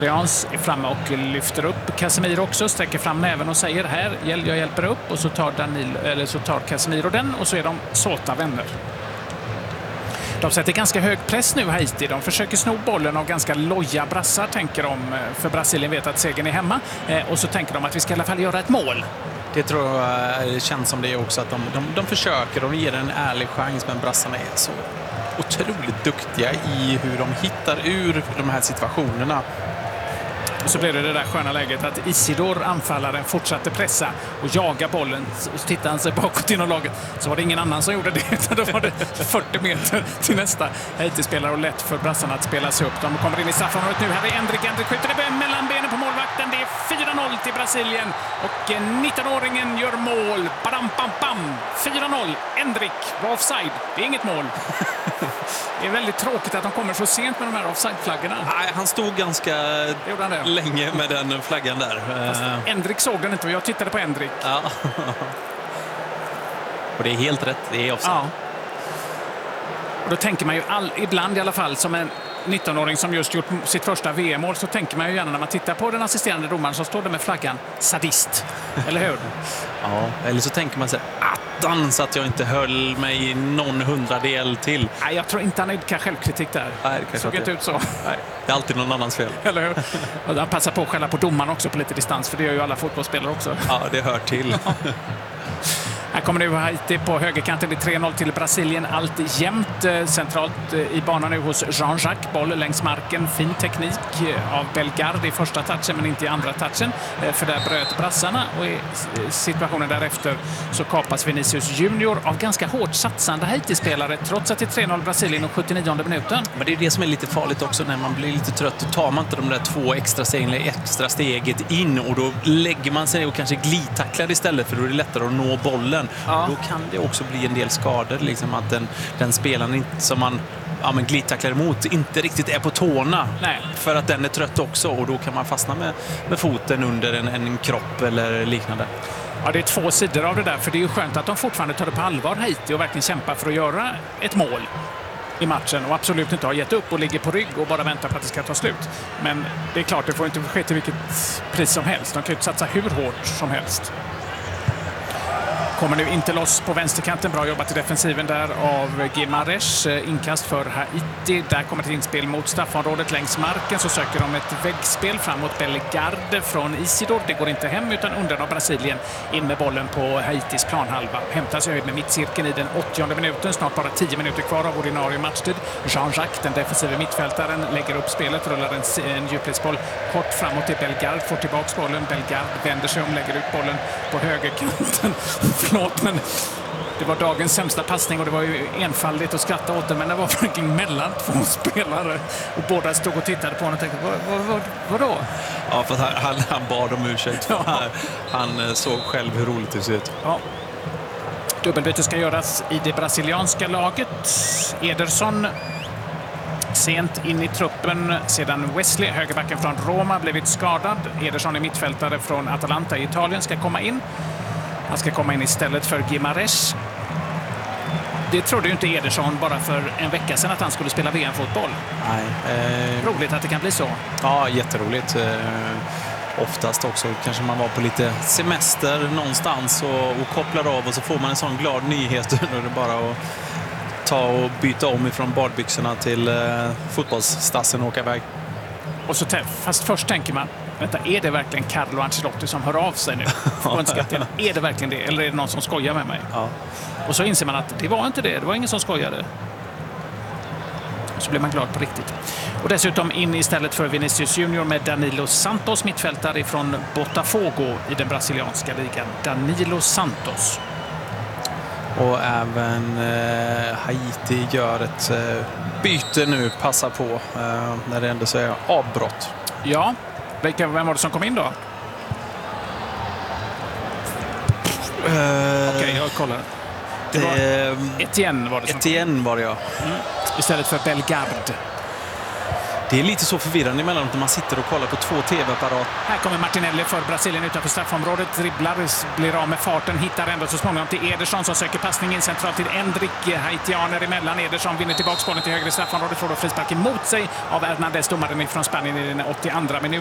Jans är framme och lyfter upp Casemiro också, sträcker fram näven och säger här, jag hjälper upp, och så tar Casemiro den, och så är de såta vänner. De sätter ganska hög press nu, Haiti. De försöker sno bollen av ganska loja brassar, tänker de, för Brasilien vet att segern är hemma, och så tänker de att vi ska i alla fall göra ett mål. Det tror jag känns som det också, att de försöker, de ger en ärlig chans, men brassarna är så otroligt duktiga i hur de hittar ur de här situationerna. Och så blev det där sköna läget att Isidor, anfallaren, fortsatte pressa och jaga bollen. Så tittade han sig bakåt inom laget, så var det ingen annan som gjorde det, utan då var det 40 meter till nästa Haiti-spelare och lätt för brassarna att spela sig upp. De kommer in i straffområdet nu. Här är Endrick skjuter det mellan benen på målvakten. Det är 4-0 till Brasilien och 19-åringen gör mål. Badam, bam, bam. 4-0. Endrick var offside. Det är inget mål. Det är väldigt tråkigt att de kommer så sent med de här offside-flaggorna. Nej, han stod ganska länge med den flaggan där. Endrick såg den inte, och jag tittade på Endrick. Ja. Och det är helt rätt, det är offside. Ja. Och då tänker man ju ibland i alla fall, som en 19-åring som just gjort sitt första VM-mål, så tänker man ju gärna när man tittar på den assisterande domaren som står där med flaggan, sadist, eller hur? Ja, eller så tänker man sig attan så att jag inte höll mig någon hundradel till. Nej, jag tror inte han idkar självkritik där. Nej, det såg inte ut så. Nej, det är alltid någon annans fel. Eller hur? Och han passar på att skälla på domaren också på lite distans, för det gör ju alla fotbollsspelare också. Ja, det hör till. Här kommer nu Haiti på högerkanten. Det är 3-0 till Brasilien. Allt jämnt centralt i banan nu hos Jean-Jacques. Boll längs marken. Fin teknik av Bellegarde i första touchen, men inte i andra touchen. För där bröt brassarna, och i situationen därefter så kapas Vinicius Junior av ganska hårt satsande Haiti-spelare, trots att det är 3-0 Brasilien och 79:e minuten. Men det är det som är lite farligt också, när man blir lite trött. Då tar man inte de där 2 extra steget in, och då lägger man sig och kanske glidtacklar istället, för då är det lättare att nå bollen. Ja. Då kan det också bli en del skador, liksom att den spelaren som man glidtacklar emot inte riktigt är på tårna. Nej. För att den är trött också, och då kan man fastna med foten under en kropp eller liknande. Ja, det är 2 sidor av det där, för det är ju skönt att de fortfarande tar det på allvar, Haiti, och verkligen kämpar för att göra ett mål i matchen, och absolut inte har gett upp och ligger på rygg och bara väntar på att det ska ta slut. Men det är klart, det får inte ske till vilket pris som helst. De kan ju inte satsa hur hårt som helst. Kommer nu inte loss på vänsterkanten. Bra jobbat i defensiven där av Guimaraes. Inkast för Haiti. Där kommer ett inspel mot straffområdet längs marken. Så söker de ett väggspel fram mot Bellegarde från Isidor. Det går inte hem, utan undan av Brasilien. In med bollen på Haitis planhalva. Hämtas höjd med mittcirkeln i den 80:e minuten. Snart bara 10 minuter kvar av ordinarie matchtid. Jean-Jacques, den defensiva mittfältaren, lägger upp spelet. Rullar en djupledsboll kort framåt till Bellegarde. Får tillbaks bollen. Bellegarde vänder sig om, lägger ut bollen på högerkanten. Förlåt, men det var dagens sämsta passning, och det var ju enfaldigt att skratta åt det, men det var verkligen mellan 2 spelare, och båda stod och tittade på honom och tänkte, vadå? Ja, för att han bad om ursäkt. Ja. Han såg själv hur roligt det ser ut. Ja. Dubbelbyte ska göras i det brasilianska laget. Ederson sent in i truppen sedan Wesley, högerbacken från Roma, blivit skadad. Ederson är mittfältare från Atalanta i Italien, ska komma in. Han ska komma in istället för Guimaraes. Det trodde ju inte Ederson bara för en vecka sedan, att han skulle spela VM-fotboll. Nej. Roligt att det kan bli så. Ja, jätteroligt. Oftast också kanske man var på lite semester någonstans och kopplar av, och så får man en sån glad nyhet. Då är det bara att ta och byta om ifrån badbyxorna till fotbollsstassen och åka iväg. Och så fast först tänker man, vänta, är det verkligen Carlo Ancelotti som hör av sig nu? Är det verkligen det? Eller är det någon som skojar med mig? Ja. Och så inser man att det var inte det. Det var ingen som skojade. Så blir man glad på riktigt. Och dessutom in istället för Vinicius Junior med Danilo Santos, mittfältare från Botafogo i den brasilianska ligan. Danilo Santos. Och även Haiti gör ett byte nu, passar på när det ändå så är avbrott. Ja, vem var det som kom in då? Okej, jag kollar. Etienne var det som Etienne var det, ja. Istället för Bellegarde. Det är lite så förvirrande emellanåt när man sitter och kollar på 2 TV-apparater. Här kommer Martinelli för Brasilien utanför straffområdet. Dribblar, blir av med farten, hittar ändå så småningom till Ederson som söker passningen centralt till Endrick. Haitianer emellan. Ederson vinner tillbaka bollen till högre straffområdet. Får då frispark emot sig av Hernandez, domaren från Spanien i den 82:a minuten.